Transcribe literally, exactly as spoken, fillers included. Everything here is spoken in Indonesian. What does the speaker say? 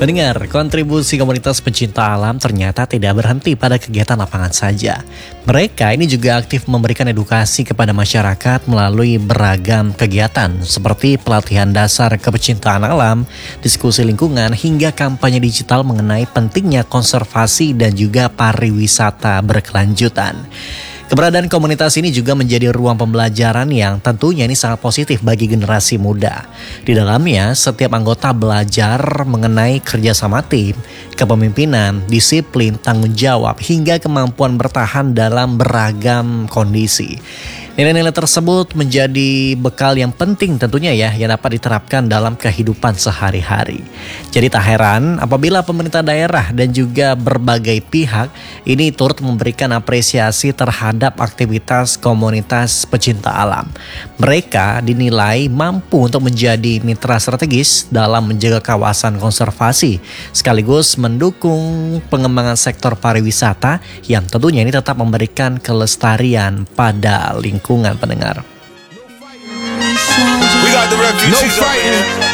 Mendengar, kontribusi komunitas pencinta alam ternyata tidak berhenti pada kegiatan lapangan saja. Mereka ini juga aktif memberikan edukasi kepada masyarakat melalui beragam kegiatan seperti pelatihan dasar kepecintaan alam, diskusi lingkungan, hingga kampanye digital mengenai pentingnya konservasi dan juga pariwisata berkelanjutan. Keberadaan komunitas ini juga menjadi ruang pembelajaran yang tentunya ini sangat positif bagi generasi muda. Di dalamnya, setiap anggota belajar mengenai kerjasama tim, kepemimpinan, disiplin, tanggung jawab, hingga kemampuan bertahan dalam beragam kondisi. Nilai-nilai tersebut menjadi bekal yang penting tentunya ya yang dapat diterapkan dalam kehidupan sehari-hari. Jadi tak heran apabila pemerintah daerah dan juga berbagai pihak ini turut memberikan apresiasi terhadap aktivitas komunitas pecinta alam. Mereka dinilai mampu untuk menjadi mitra strategis dalam menjaga kawasan konservasi sekaligus mendukung pengembangan sektor pariwisata yang tentunya ini tetap memberikan kelestarian pada lingkungan pendengar. We got the refugees up in here.